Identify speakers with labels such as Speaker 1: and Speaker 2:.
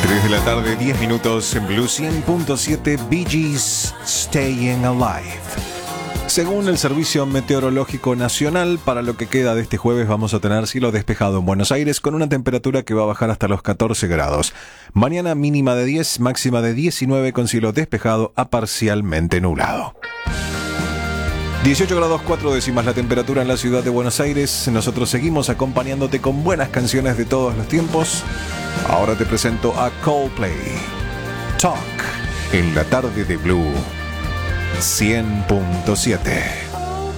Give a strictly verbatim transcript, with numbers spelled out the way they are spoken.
Speaker 1: tres de la tarde, diez minutos en Blue cien punto siete, Bee Gees, Staying Alive. Según el Servicio Meteorológico Nacional, para lo que queda de este jueves vamos a tener cielo despejado en Buenos Aires con una temperatura que va a bajar hasta los catorce grados. Mañana mínima de diez, máxima de diecinueve con cielo despejado a parcialmente nublado. dieciocho grados cuatro décimas la temperatura en la ciudad de Buenos Aires. Nosotros seguimos acompañándote con buenas canciones de todos los tiempos. Ahora te presento a Coldplay. Talk en la tarde de Blue cien punto siete.